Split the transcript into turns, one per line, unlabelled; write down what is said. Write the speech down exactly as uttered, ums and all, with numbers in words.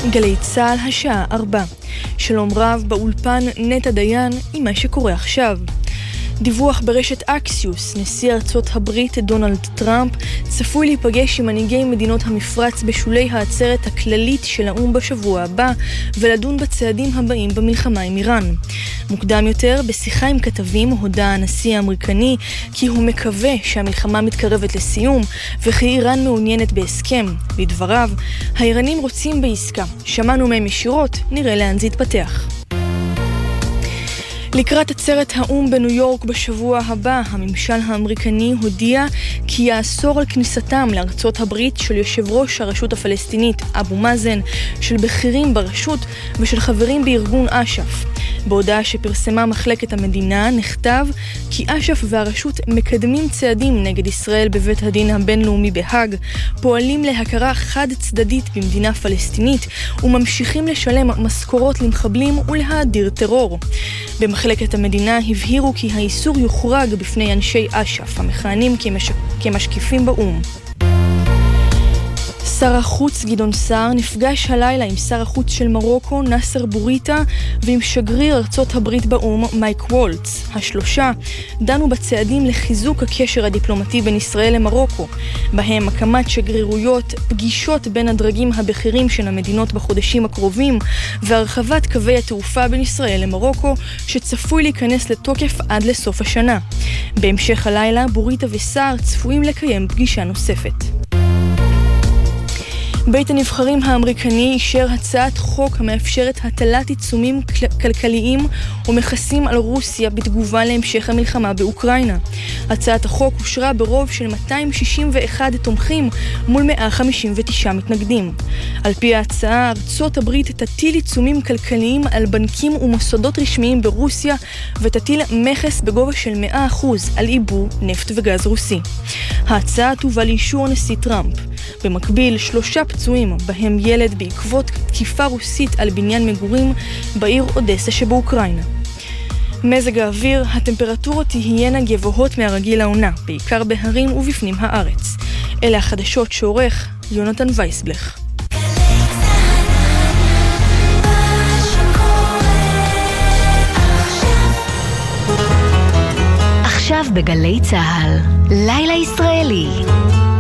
גלי צהל השעה ארבע. שלום רב באולפן נטע דיין עם מה שקורה עכשיו. דיווח ברשת אקסיוס, נשיא ארצות הברית דונלד טראמפ צפוי להיפגש עם מנהיגי מדינות המפרץ בשולי העצרת הכללית של האו"ם בשבוע הבא ולדון בצעדים הבאים במלחמה עם איראן. מוקדם יותר, בשיחה עם כתבים, הודע הנשיא האמריקני כי הוא מקווה שהמלחמה מתקרבת לסיום וכי איראן מעוניינת בהסכם. לדבריו, האיראנים רוצים בעסקה. שמענו מהם ישירות, נראה לאן זה יתפתח. לקראת עצרת האו"ם בניו יורק בשבוע הבא, הממשל האמריקני הודיע כי יאסור על כניסתם לארצות הברית של יושב ראש הרשות הפלסטינית אבו מאזן, של בכירים ברשות ושל חברים בארגון אש"ף. בהודעה שפרסמה מחלקת המדינה נכתב כי אש"ף והרשות מקדמים צעדים נגד ישראל בבית הדין הבינלאומי בהאג, פועלים להכרה חד צדדית במדינה פלסטינית וממשיכים לשלם משכורות למחבלים ולהאדיר טרור. במחלקת המדינה הבהירו כי האיסור יוחרג בפני אנשי אש"ף המכהנים כמש... כמשקיפים באו"ם. שר החוץ גדעון סער נפגש הלילה עם שר החוץ של מרוקו נאסר בוריטה ועם שגריר ארצות הברית באו"ם מייק וולץ. השלושה דנו בצעדים לחיזוק הקשר הדיפלומטי בין ישראל למרוקו, בהם הקמת שגרירויות, פגישות בין הדרגים הבכירים של המדינות בחודשים הקרובים והרחבת קווי התעופה בין ישראל למרוקו שצפוי להיכנס לתוקף עד לסוף השנה. בהמשך הלילה בוריטה וסער צפויים לקיים פגישה נוספת. בית הנבחרים האמריקני אישר הצעת חוק המאפשרת הטלת עיצומים כלכליים ומכסים על רוסיה בתגובה להמשך המלחמה באוקראינה. הצעת החוק אושרה ברוב של מאתיים שישים ואחד תומכים מול מאה חמישים ותשעה מתנגדים. על פי ההצעה, ארצות הברית תטיל עיצומים כלכליים על בנקים ומוסדות רשמיים ברוסיה ותטיל מכס בגובה של מאה אחוז על ייבוא נפט וגז רוסי. ההצעה תובא לאישור הנשיא טראמפ. במקביל, שלושה פצועים, בהם ילד בעקבות תקיפה רוסית על בניין מגורים בעיר אודסה שבאוקראינה. מזג האוויר, הטמפרטורות תהיינה גבוהות מהרגיל לעונה, בעיקר בהרים ובפנים הארץ. אלה החדשות שעורך יונתן וייסבלך.
עכשיו בגלי צהל, לילה ישראלי.